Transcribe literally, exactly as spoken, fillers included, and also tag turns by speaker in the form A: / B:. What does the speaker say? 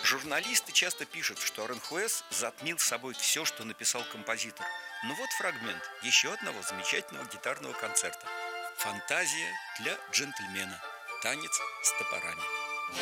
A: Журналисты часто пишут, что Аранхуэс затмил собой все, что написал композитор. Но вот фрагмент еще одного замечательного гитарного концерта. Фантазия для джентльмена. Танец с топорами.